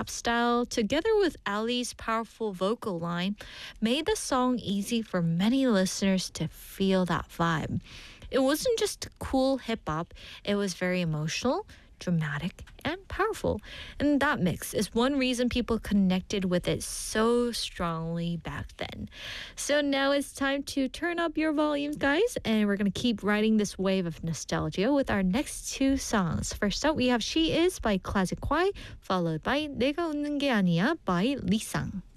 rap style, together with Ali's powerful vocal line, made the song easy for many listeners to feel that vibe. It wasn't just cool hip hop, it was very emotional, dramatic, and powerful. And that mix is one reason people connected with it so strongly back then. So now it's time to turn up your volumes, guys, and we're going to keep riding this wave of nostalgia with our next two songs. First up, we have She Is by Classic Y, followed by 내가 웃는 게 아니야 by Lisang.